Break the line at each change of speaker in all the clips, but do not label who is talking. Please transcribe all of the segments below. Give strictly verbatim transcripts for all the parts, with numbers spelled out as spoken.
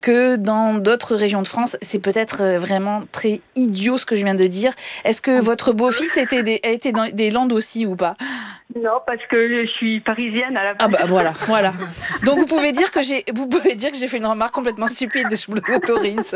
que dans d'autres régions de France, c'est peut-être vraiment très idiot ce que je viens de dire. Est-ce que votre beau-fils était des, a été dans des Landes aussi ou pas ?
Non, parce que je suis parisienne à la base.
Ah bah voilà, voilà. Donc vous pouvez dire que j'ai, vous pouvez dire que j'ai fait une remarque complètement stupide, je vous l'autorise.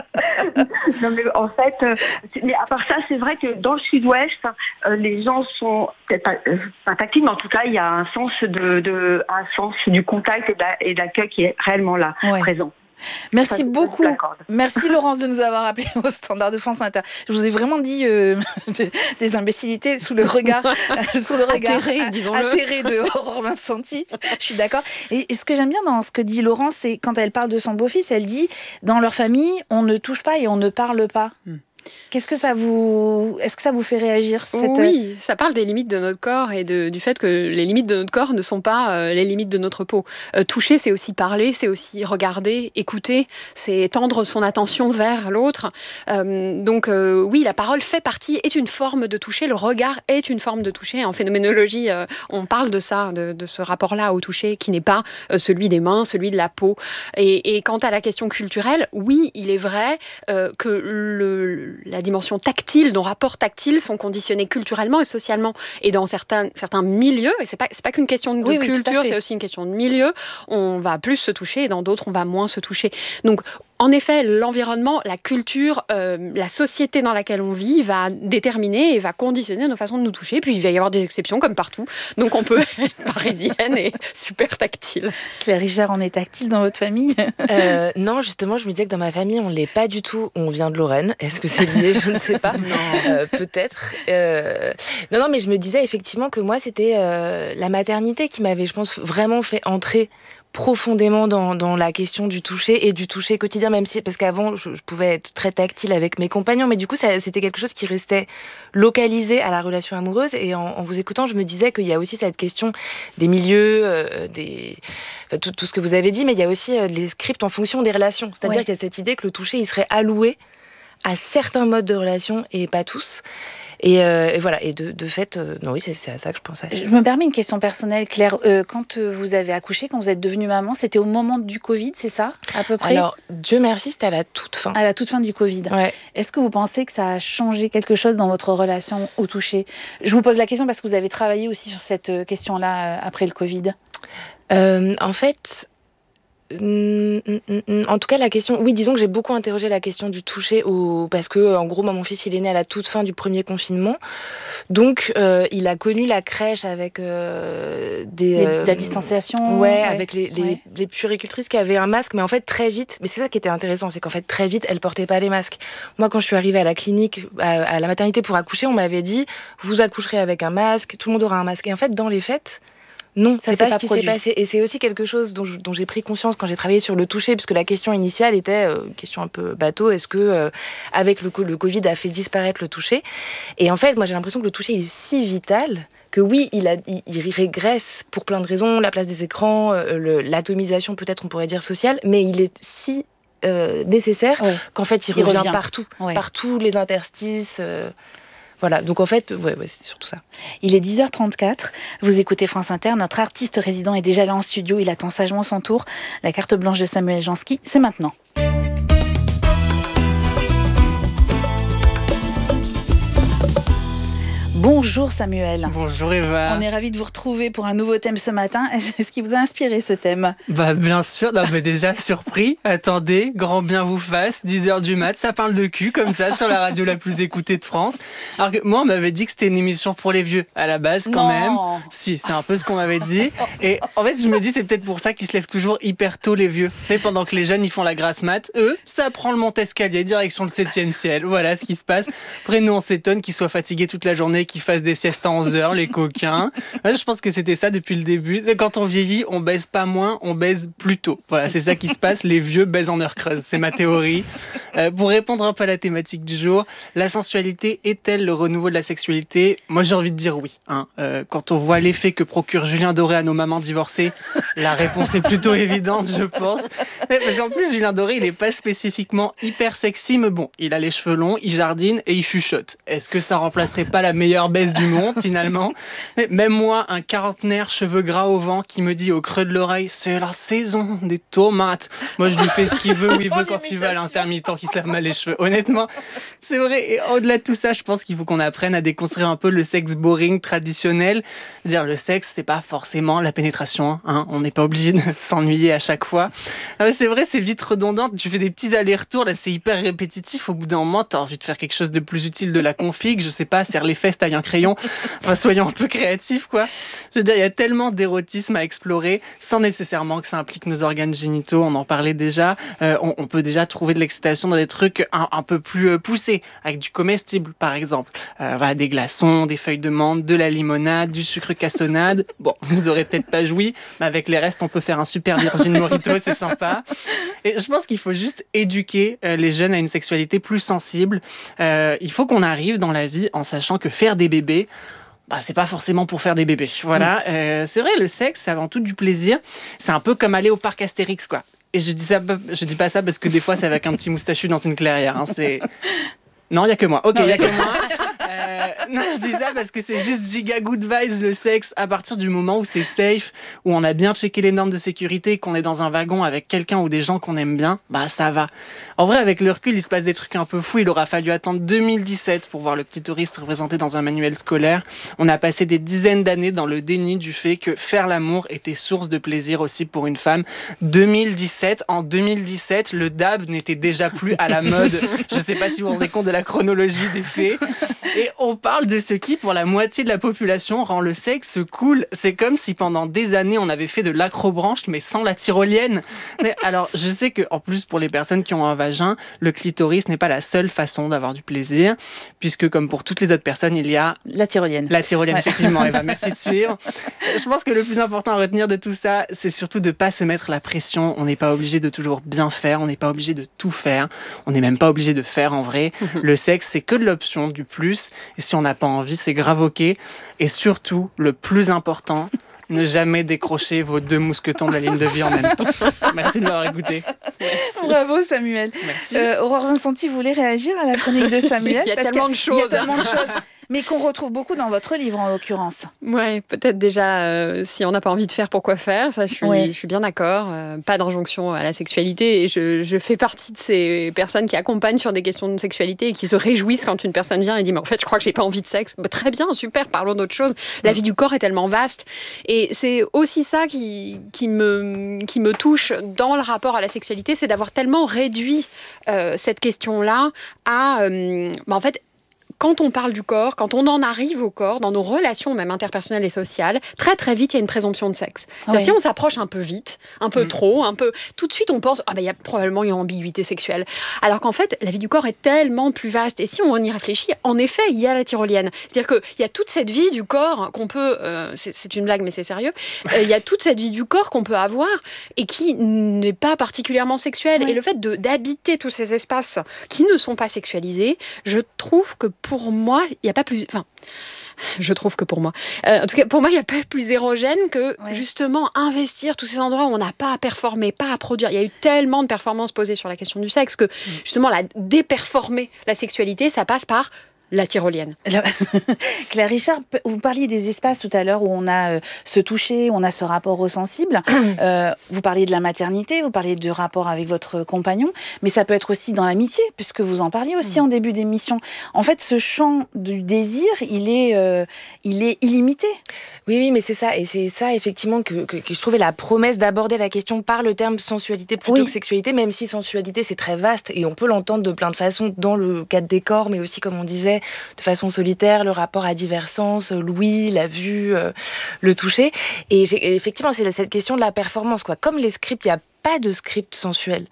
Non mais en fait, euh, mais à part ça, c'est vrai que dans le Sud-Ouest, euh, les gens sont peut-être pas, euh, pas tactiles, mais en tout cas, il y a un sens de, de un sens du contact et d'accueil qui est réellement là, ouais. présent.
Merci ça, beaucoup. Merci Laurence de nous avoir appelé au standard de France Inter. Je vous ai vraiment dit euh, des, des imbécilités sous le regard, euh, sous le regard atterré, disons-le. atterré de Aurore Vincenti. Je suis d'accord. Et, et ce que j'aime bien dans ce que dit Laurence, c'est quand elle parle de son beau-fils, elle dit dans leur famille, on ne touche pas et on ne parle pas. Hmm. Qu'est-ce que ça vous... Est-ce que ça vous fait réagir cette...
Oui, ça parle des limites de notre corps et de, du fait que les limites de notre corps ne sont pas euh, les limites de notre peau. Euh, toucher, c'est aussi parler, c'est aussi regarder, écouter, c'est tendre son attention vers l'autre. Euh, donc euh, oui, la parole fait partie, est une forme de toucher, le regard est une forme de toucher. En phénoménologie, euh, on parle de ça, de, de ce rapport-là au toucher qui n'est pas euh, celui des mains, celui de la peau. Et, et quant à la question culturelle, oui, il est vrai euh, que le... la dimension tactile, nos rapports tactiles sont conditionnés culturellement et socialement. Et dans certains, certains milieux, et c'est pas, c'est pas qu'une question de oui, culture, oui, c'est aussi une question de milieu, on va plus se toucher et dans d'autres, on va moins se toucher. Donc, en effet, l'environnement, la culture, euh, la société dans laquelle on vit va déterminer et va conditionner nos façons de nous toucher. Puis il va y avoir des exceptions comme partout. Donc on peut être parisienne et super tactile.
Claire Richard, on est tactile dans votre famille ?
euh, Non, justement, je me disais que dans ma famille, on ne l'est pas du tout. On vient de Lorraine. Est-ce que c'est lié ? Je ne sais pas. Non. Euh, peut-être. Euh... Non, non, mais je me disais effectivement que moi, c'était euh, la maternité qui m'avait, je pense, vraiment fait entrer profondément dans, dans la question du toucher et du toucher quotidien, même si, parce qu'avant, je, je pouvais être très tactile avec mes compagnons, mais du coup, ça, c'était quelque chose qui restait localisé à la relation amoureuse. Et en, en vous écoutant, je me disais qu'il y a aussi cette question des milieux, euh, des, enfin, tout, tout ce que vous avez dit, mais il y a aussi euh, les scripts en fonction des relations. C'est-à-dire ouais. qu'il y a cette idée que le toucher, il serait alloué à certains modes de relation et pas tous. Et, euh, et voilà, et de, de fait, euh, non, oui, c'est, c'est à ça que je pensais.
Je me permets une question personnelle, Claire. Euh, quand vous avez accouché, quand vous êtes devenue maman, c'était au moment du Covid, c'est ça, à peu près ?
Alors, Dieu merci, c'était à la toute fin.
À la toute fin du Covid.
Ouais.
Est-ce que vous pensez que ça a changé quelque chose dans votre relation au toucher ? Je vous pose la question parce que vous avez travaillé aussi sur cette question-là après le Covid.
Euh, en fait... En tout cas, la question, oui, disons que j'ai beaucoup interrogé la question du toucher au, parce que, en gros, moi, mon fils, il est né à la toute fin du premier confinement. Donc, euh, il a connu la crèche avec euh, des.
Euh, la distanciation.
Ouais, ouais. avec les, les, ouais. les puéricultrices qui avaient un masque, mais en fait, très vite, mais c'est ça qui était intéressant, c'est qu'en fait, très vite, elles portaient pas les masques. Moi, quand je suis arrivée à la clinique, à, à la maternité pour accoucher, on m'avait dit, vous accoucherez avec un masque, tout le monde aura un masque. Et en fait, dans les faits, non, ça, c'est pas, pas ce qui produit. s'est passé. Et c'est aussi quelque chose dont, je, dont j'ai pris conscience quand j'ai travaillé sur le toucher, puisque la question initiale était, euh, question un peu bateau, est-ce que euh, avec le, le Covid a fait disparaître le toucher ? Et en fait, moi j'ai l'impression que le toucher il est si vital que oui, il, a, il, il régresse pour plein de raisons, la place des écrans, euh, le, l'atomisation peut-être on pourrait dire sociale, mais il est si euh, nécessaire ouais. qu'en fait il, il revient, revient partout, ouais. par tous les interstices. Euh, Voilà, donc en fait, ouais, ouais, c'est surtout ça.
Il est dix heures trente-quatre, vous écoutez France Inter, notre artiste résident est déjà là en studio, il attend sagement son tour. La carte blanche de Samuel Jansky, c'est maintenant. Bonjour Samuel.
Bonjour Eva.
On est ravis de vous retrouver pour un nouveau thème ce matin. Est-ce qui vous a inspiré ce thème ?
Bah bien sûr, non mais déjà surpris. Attendez, grand bien vous fasse, dix heures du mat, ça parle de cul comme ça sur la radio la plus écoutée de France. Alors que moi on m'avait dit que c'était une émission pour les vieux à la base quand
non.
même. Si, c'est un peu ce qu'on m'avait dit. Et en fait je me dis c'est peut-être pour ça qu'ils se lèvent toujours hyper tôt les vieux. Mais pendant que les jeunes ils font la grasse mat, eux ça prend le Montescalier direction le septième ciel. Voilà ce qui se passe. Après nous on s'étonne qu'ils soient fatigués toute la journée, qu'ils fassent des siestes à onze heures, les coquins. Ouais, je pense que c'était ça depuis le début. Quand on vieillit, on baise pas moins, on baise plus tôt. Voilà, c'est ça qui se passe. Les vieux baisent en heure creuse. C'est ma théorie. Euh, pour répondre un peu à la thématique du jour, la sensualité est-elle le renouveau de la sexualité ? Moi, j'ai envie de dire oui. Hein. Euh, quand on voit l'effet que procure Julien Doré à nos mamans divorcées, la réponse est plutôt évidente, je pense. Mais parce qu'en plus, Julien Doré, il n'est pas spécifiquement hyper sexy, mais bon, il a les cheveux longs, il jardine et il chuchote. Est-ce que ça remplacerait pas la meilleure baisse du monde, finalement ? Mais même moi, un quarantenaire, cheveux gras au vent, qui me dit au creux de l'oreille, c'est la saison des tomates. Moi, je lui fais ce qu'il veut, où il veut, quand il veut, à l'intermittent qui se lave mal les cheveux. Honnêtement, c'est vrai. Et au-delà de tout ça, je pense qu'il faut qu'on apprenne à déconstruire un peu le sexe boring traditionnel. Dire le sexe, c'est pas forcément la pénétration. Hein. On n'est pas obligé de s'ennuyer à chaque fois. Ah, c'est vrai, c'est vite redondant. Tu fais des petits allers-retours, là, c'est hyper répétitif. Au bout d'un moment, t'as envie de faire quelque chose de plus utile de la config. Je sais pas, serre les fesses, taille un crayon. Enfin, soyons un peu créatifs, quoi. Je veux dire, il y a tellement d'érotisme à explorer, sans nécessairement que ça implique nos organes génitaux. On en parlait déjà. Euh, on, on peut déjà trouver de l'excitation dans des trucs un, un peu plus euh, poussés, avec du comestible, par exemple. Euh, voilà, des glaçons, des feuilles de menthe, de la limonade, du sucre cassonade. Bon, vous aurez peut-être pas joui, mais avec les restes, on peut faire un super Virgin Mojito, c'est sympa. Et je pense qu'il faut juste éduquer euh, les jeunes à une sexualité plus sensible. Euh, il faut qu'on arrive dans la vie en sachant que faire des bébés, bah, c'est pas forcément pour faire des bébés. Voilà. Mmh. Euh, c'est vrai, le sexe, c'est avant tout du plaisir. C'est un peu comme aller au parc Astérix, quoi. Et je dis ça, je dis pas ça parce que des fois, c'est avec un petit moustachu dans une clairière. Hein. C'est... Non, il y a que moi. Ok, il y a que moi. Euh, non, je dis ça parce que c'est juste giga good vibes, le sexe, à partir du moment où c'est safe, où on a bien checké les normes de sécurité, qu'on est dans un wagon avec quelqu'un ou des gens qu'on aime bien, bah ça va. En vrai, avec le recul, il se passe des trucs un peu fous. Il aura fallu attendre deux mille dix-sept pour voir le clitoris représenté dans un manuel scolaire. On a passé des dizaines d'années dans le déni du fait que faire l'amour était source de plaisir aussi pour une femme. deux mille dix-sept, en deux mille dix-sept, le dab n'était déjà plus à la mode. Je sais pas si vous vous rendez compte de la chronologie des faits. Et on parle de ce qui, pour la moitié de la population, rend le sexe cool. C'est comme si pendant des années, on avait fait de l'acrobranche, mais sans la tyrolienne. Mais alors, je sais qu'en plus, pour les personnes qui ont un vagin, le clitoris n'est pas la seule façon d'avoir du plaisir, puisque comme pour toutes les autres personnes, il y a...
La tyrolienne.
La tyrolienne, ouais. Effectivement, Eva, merci de suivre. Je pense que le plus important à retenir de tout ça, c'est surtout de ne pas se mettre la pression. On n'est pas obligé de toujours bien faire, on n'est pas obligé de tout faire, on n'est même pas obligé de faire en vrai. Le sexe, c'est que de l'option, du plus. Et si on n'a pas envie, c'est grave ok. Et surtout, le plus important, ne jamais décrocher vos deux mousquetons de la ligne de vie en même temps. Merci de m'avoir écouté.
Merci. Bravo Samuel.
Merci.
Euh, Aurore Vincenti, vous voulez réagir à la chronique de Samuel ?
Il y a
parce
tellement de choses.
Il y a tellement de choses. Mais qu'on retrouve beaucoup dans votre livre, en l'occurrence.
Ouais, peut-être déjà, euh, si on n'a pas envie de faire, pourquoi faire ? Ça, je suis, ouais. je suis bien d'accord. Euh, pas d'injonction à la sexualité. Et je, je fais partie de ces personnes qui accompagnent sur des questions de sexualité et qui se réjouissent quand une personne vient et dit « Mais en fait, je crois que j'ai pas envie de sexe. Bah, » Très bien, super, parlons d'autre chose. La vie du corps est tellement vaste. Et c'est aussi ça qui, qui, me, qui me touche dans le rapport à la sexualité, c'est d'avoir tellement réduit euh, cette question-là à... Euh, bah, en fait, quand on parle du corps, quand on en arrive au corps, dans nos relations même interpersonnelles et sociales, très très vite, il y a une présomption de sexe. Oui. Si on s'approche un peu vite, un peu mmh. trop, un peu, tout de suite on pense, ah ben il y a probablement une ambiguïté sexuelle. Alors qu'en fait, la vie du corps est tellement plus vaste. Et si on y réfléchit, en effet, il y a la tyrolienne. C'est-à-dire qu'il y a toute cette vie du corps qu'on peut, euh, c'est, c'est une blague mais c'est sérieux, euh, il y a toute cette vie du corps qu'on peut avoir et qui n'est pas particulièrement sexuelle. Oui. Et le fait de, d'habiter tous ces espaces qui ne sont pas sexualisés, je trouve que pour moi, il n'y a pas plus... Enfin, je trouve que pour moi... Euh, en tout cas, pour moi, il n'y a pas plus érogène que, ouais. justement, investir tous ces endroits où on n'a pas à performer, pas à produire. Il y a eu tellement de performances posées sur la question du sexe que, justement, la déperformer la sexualité, ça passe par... la tyrolienne.
Claire Richard, vous parliez des espaces tout à l'heure où on a euh, ce toucher, où on a ce rapport au sensible. euh, vous parliez de la maternité, vous parliez du rapport avec votre compagnon, mais ça peut être aussi dans l'amitié, puisque vous en parliez aussi mmh. en début d'émission. En fait, ce champ du désir, il est, euh, il est illimité.
Oui, oui, mais c'est ça. Et c'est ça, effectivement, que, que, que je trouvais la promesse d'aborder la question par le terme sensualité plutôt oui. que sexualité, même si sensualité, c'est très vaste et on peut l'entendre de plein de façons dans le cadre des corps, mais aussi, comme on disait, de façon solitaire, le rapport à divers sens, l'ouïe, la vue, euh, le toucher. Et j'ai, effectivement, c'est cette question de la performance, quoi. Comme les scripts, il n'y a pas de script sensuel.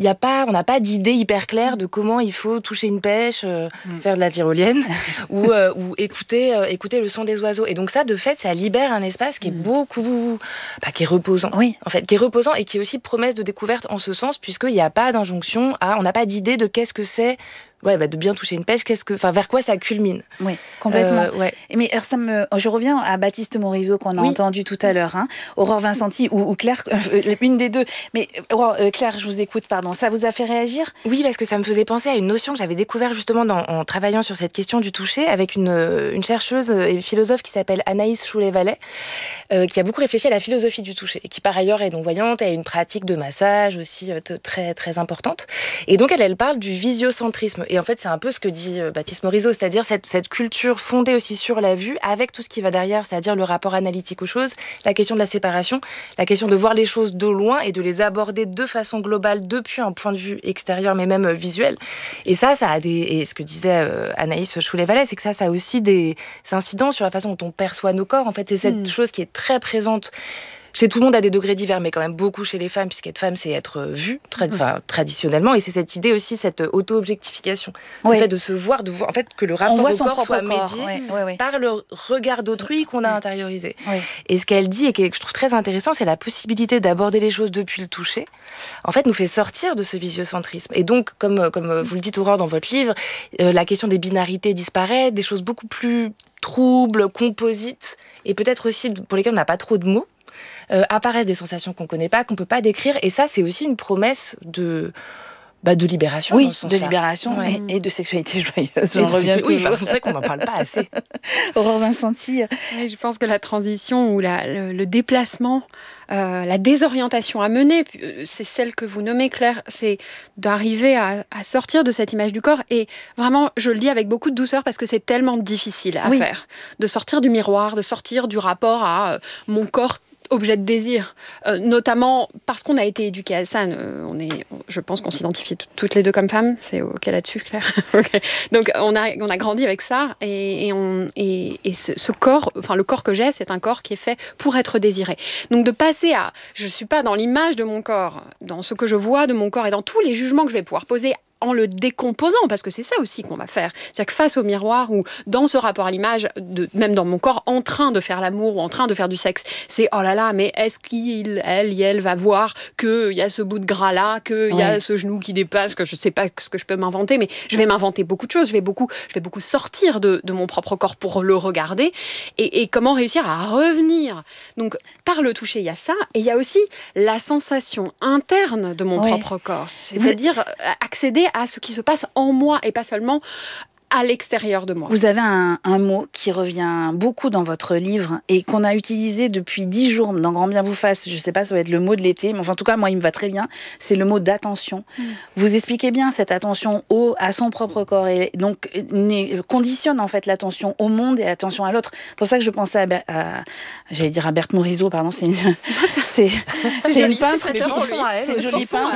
y a pas, on n'a pas d'idée hyper claire de comment il faut toucher une pêche, euh, mm. faire de la tyrolienne ou, euh, ou écouter, euh, écouter le son des oiseaux. Et donc ça, de fait, ça libère un espace qui est mm. beaucoup, bah, qui est reposant.
Oui.
En fait, qui est reposant et qui est aussi promesse de découverte en ce sens, puisqu'il n'y a pas d'injonction à, on n'a pas d'idée de qu'est-ce que c'est. Ouais, bah de bien toucher une pêche, qu'est-ce que, enfin, vers quoi ça culmine?
Oui, complètement.
Euh, ouais.
Mais alors, ça me, je reviens à Baptiste Morisot qu'on a oui. entendu tout à l'heure, hein, Aurore Vincenti ou, ou Claire, euh, une des deux. Mais Aurore, euh, Claire, je vous écoute, pardon. Ça vous a fait réagir?
Oui, parce que ça me faisait penser à une notion que j'avais découverte justement dans, en travaillant sur cette question du toucher avec une, une chercheuse et philosophe qui s'appelle Anaïs Choulet-Vallet, euh, qui a beaucoup réfléchi à la philosophie du toucher et qui par ailleurs est non-voyante et a une pratique de massage aussi euh, très très importante. Et donc elle, elle parle du visiocentrisme. Et en fait, c'est un peu ce que dit Baptiste Morisot, c'est-à-dire cette, cette culture fondée aussi sur la vue, avec tout ce qui va derrière, c'est-à-dire le rapport analytique aux choses, la question de la séparation, la question de voir les choses de loin et de les aborder de façon globale depuis un point de vue extérieur, mais même visuel. Et ça, ça a des... Et ce que disait Anaïs Choulet-Vallet, c'est que ça, ça a aussi des incidences sur la façon dont on perçoit nos corps. En fait, c'est cette mmh. chose qui est très présente chez tout le monde à des degrés divers, mais quand même beaucoup chez les femmes, puisqu'être femme, c'est être vue, tra- mmh. traditionnellement, et c'est cette idée aussi, cette auto-objectification, oui. ce fait de se voir, de voir, en fait, que le rapport au corps soit médié oui, oui, oui. par le regard d'autrui qu'on a intériorisé. Oui. Et ce qu'elle dit, et que je trouve très intéressant, c'est la possibilité d'aborder les choses depuis le toucher, en fait, nous fait sortir de ce visiocentrisme. Et donc, comme, comme vous le dites, Aurore, dans votre livre, euh, la question des binarités disparaît, des choses beaucoup plus troubles, composites, et peut-être aussi pour lesquelles on n'a pas trop de mots, Euh, apparaissent des sensations qu'on ne connaît pas, qu'on ne peut pas décrire. Et ça, c'est aussi une promesse de, bah, de libération.
Oui,
dans ce sens-là.
de libération ouais. et, et de sexualité joyeuse.
J'en reviens toujours. Oui, bah, c'est vrai qu'on n'en parle pas assez.
Aurore Vincenti.
Oui, je pense que la transition ou la, le, le déplacement, euh, la désorientation à mener, c'est celle que vous nommez, Claire, c'est d'arriver à, à sortir de cette image du corps. Et vraiment, je le dis avec beaucoup de douceur parce que c'est tellement difficile à oui. faire. De sortir du miroir, de sortir du rapport à euh, mon corps objet de désir, euh, notamment parce qu'on a été éduqués à ça. Euh, on est, je pense qu'on s'identifie t- toutes les deux comme femmes. C'est OK là-dessus, Claire. Okay. Donc on a, on a grandi avec ça et, et, on, et, et ce, ce corps, enfin le corps que j'ai, c'est un corps qui est fait pour être désiré. Donc de passer à, je suis pas dans l'image de mon corps, dans ce que je vois de mon corps et dans tous les jugements que je vais pouvoir poser en le décomposant, parce que c'est ça aussi qu'on va faire. C'est-à-dire que face au miroir ou dans ce rapport à l'image, de, même dans mon corps, en train de faire l'amour ou en train de faire du sexe, c'est oh là là, mais est-ce qu'il, elle, elle va voir qu'il y a ce bout de gras-là, qu'il y a ouais. ce genou qui dépasse, que je ne sais pas ce que je peux m'inventer, mais je vais m'inventer beaucoup de choses, je vais beaucoup, je vais beaucoup sortir de, de mon propre corps pour le regarder, et, et comment réussir à revenir. Donc, par le toucher, il y a ça, et il y a aussi la sensation interne de mon ouais. propre corps, c'est-à-dire Vous... accéder à ce qui se passe en moi et pas seulement à l'extérieur de moi.
Vous avez un, un mot qui revient beaucoup dans votre livre et qu'on a utilisé depuis dix jours dans Grand Bien vous fasse. Je ne sais pas, ça va être le mot de l'été, mais enfin, en tout cas, moi, il me va très bien. C'est le mot d'attention. Mmh. Vous expliquez bien cette attention au, à son propre corps et donc conditionne en fait l'attention au monde et l'attention à l'autre. C'est pour ça que je pensais à, à j'allais dire à Berthe Morisot, pardon, c'est une, c'est, c'est, c'est
joli,
une peintre
c'est
qui
elle,
c'est une jolie peintre.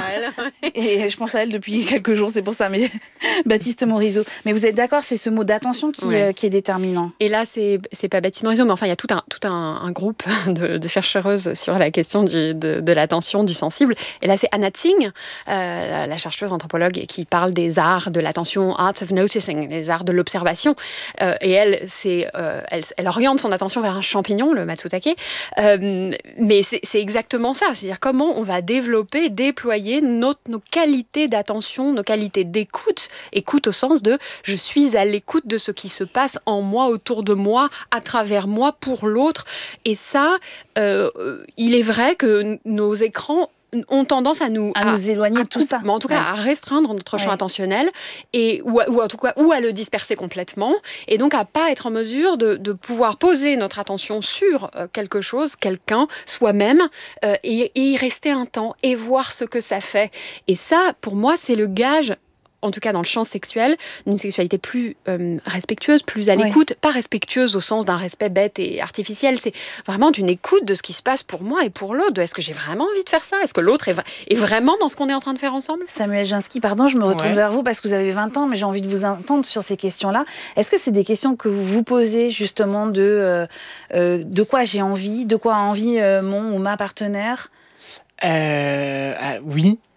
Et je pense à elle depuis quelques jours, c'est pour ça, mais Baptiste Morisot. Mais vous êtes d'accord, c'est ce mot d'attention qui, ouais. euh, qui est déterminant.
Et là, c'est, c'est pas Baptiste Morisot, mais enfin, il y a tout un, tout un, un groupe de, de chercheuses sur la question du, de, de l'attention, du sensible. Et là, c'est Anna Tsing, euh, la, la chercheuse anthropologue, qui parle des arts de l'attention, arts of noticing, les arts de l'observation. Euh, et elle, c'est, euh, elle, elle oriente son attention vers un champignon, le matsutake. Euh, mais c'est, c'est exactement ça. C'est-à-dire comment on va développer, déployer notre, nos qualités d'attention, nos qualités d'écoute. Écoute au sens de je suis à l'écoute de ce qui se passe en moi, autour de moi, à travers moi, pour l'autre. Et ça, euh, il est vrai que nos écrans ont tendance à nous
à, à nous éloigner
à
de tout ça,
mais en tout cas ouais. à restreindre notre champ ouais. attentionnel et ou, ou en tout cas ou à le disperser complètement et donc à pas être en mesure de, de pouvoir poser notre attention sur euh, quelque chose, quelqu'un, soi-même euh, et, et y rester un temps et voir ce que ça fait. Et ça, pour moi, c'est le gage, en tout cas dans le champ sexuel, d'une sexualité plus euh, respectueuse, plus à l'écoute, ouais. pas respectueuse au sens d'un respect bête et artificiel, c'est vraiment d'une écoute de ce qui se passe pour moi et pour l'autre. Est-ce que j'ai vraiment envie de faire ça ? Est-ce que l'autre est, v- est vraiment dans ce qu'on est en train de faire ensemble ?
Samuel Ginsky, pardon, je me retourne ouais. vers vous parce que vous avez vingt ans, mais j'ai envie de vous entendre sur ces questions-là. Est-ce que c'est des questions que vous vous posez justement de, euh, euh, de quoi j'ai envie, de quoi a envie euh, mon ou ma partenaire ?
euh, ah, Oui.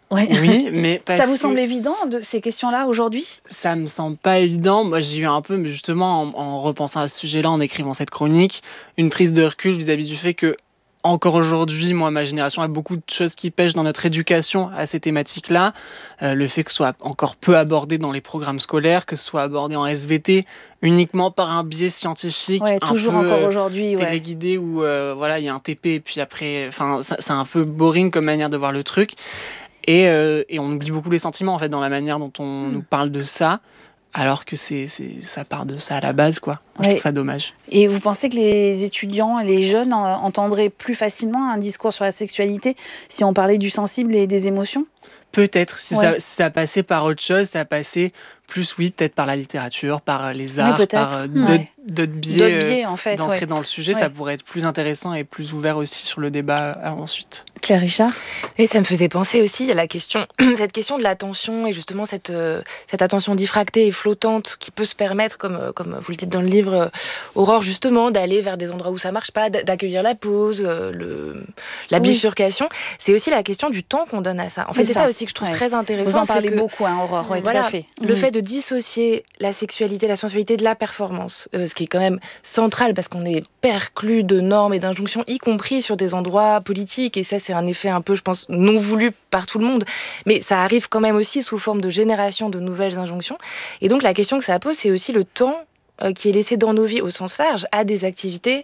Ouais.
Oui, mais parce
ça vous
que
semble évident de ces questions-là aujourd'hui ?
Ça me semble pas évident. Moi, j'ai eu un peu, mais justement, en, en repensant à ce sujet-là, en écrivant cette chronique, une prise de recul vis-à-vis du fait que encore aujourd'hui, moi, ma génération a beaucoup de choses qui pêchent dans notre éducation à ces thématiques-là. Euh, le fait que ce soit encore peu abordé dans les programmes scolaires, que ce soit abordé en S V T uniquement par un biais scientifique,
ouais,
un
toujours
peu
encore
euh,
aujourd'hui, ouais.
téléguidé où euh, voilà, il y a un T P et puis après, enfin, c'est un peu boring comme manière de voir le truc. Et, euh, et on oublie beaucoup les sentiments en fait dans la manière dont on mmh. nous parle de ça. Alors que c'est, c'est, ça part de ça à la base, quoi. Moi, ouais. Je trouve ça dommage.
Et vous pensez que les étudiants et les jeunes entendraient plus facilement un discours sur la sexualité si on parlait du sensible et des émotions ?
Peut-être, si,
ouais.
ça, si ça passait par autre chose, ça passait plus, oui, peut-être par la littérature, par les arts,
oui,
par euh,
ouais.
d'autres, d'autres biais,
d'autres biais en fait,
d'entrer
ouais.
dans le sujet. Ouais. Ça pourrait être plus intéressant et plus ouvert aussi sur le débat euh, ensuite.
Claire Richard ?
Et ça me faisait penser aussi à la question, cette question de l'attention et justement cette, euh, cette attention diffractée et flottante qui peut se permettre, comme, comme vous le dites dans le livre, euh, Aurore, justement, d'aller vers des endroits où ça marche pas, d'accueillir la pause, euh, le, la oui. bifurcation. C'est aussi la question du temps qu'on donne à ça. En c'est fait, c'est ça. ça aussi que je trouve ouais. très intéressant.
Vous en parlez
que,
beaucoup, hein, Aurore, ouais,
voilà,
tout à fait.
Le
mmh.
fait de dissocier la sexualité, la sensualité de la performance, euh, ce qui est quand même central parce qu'on est perclus de normes et d'injonctions, y compris sur des endroits politiques. Et ça, c'est un effet un peu, je pense, non voulu par tout le monde. Mais ça arrive quand même aussi sous forme de génération de nouvelles injonctions. Et donc, la question que ça pose, c'est aussi le temps euh, qui est laissé dans nos vies au sens large à des activités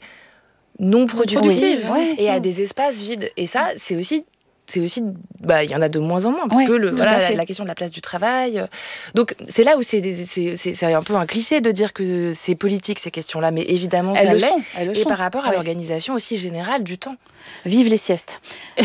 non productives oui, ouais, et à ouais. des espaces vides. Et ça, c'est aussi... c'est aussi, bah, il y en a de moins en moins, parce ouais, que le, voilà, la, la question de la place du travail. Donc, c'est là où c'est, c'est, c'est, c'est un peu un cliché de dire que c'est politique, ces questions-là, mais évidemment,
elles
ça
le
l'est.
sont, elles le
et
sont.
par rapport à
ouais.
l'organisation aussi générale du temps.
Vive les siestes.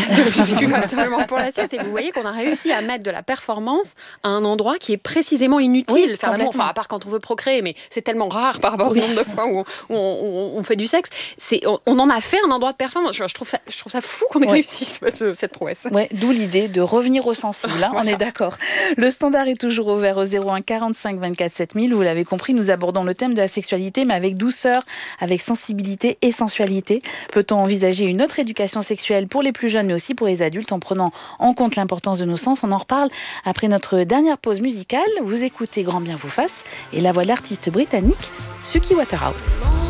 Je suis absolument pour la sieste. Et vous voyez qu'on a réussi à mettre de la performance à un endroit qui est précisément inutile.
Oui,
faire l'amour, enfin, à part quand on veut procréer, mais c'est tellement rare par rapport oui. au nombre de fois où on, où on, on fait du sexe. C'est, on, on en a fait un endroit de performance. Je, je, trouve, ça, je trouve ça fou qu'on ait ouais. réussi ce, cette prouesse.
Ouais, d'où l'idée de revenir au sensible. Hein, voilà. On est d'accord. Le standard est toujours ouvert au zéro un quarante-cinq vingt-quatre sept mille. Vous l'avez compris, nous abordons le thème de la sexualité, mais avec douceur, avec sensibilité et sensualité. Peut-on envisager une autre éducation sexuelle pour les plus jeunes, mais aussi pour les adultes, en prenant en compte l'importance de nos sens? On en reparle après notre dernière pause musicale. Vous écoutez Grand Bien vous fasse et la voix de l'artiste britannique Suki Waterhouse.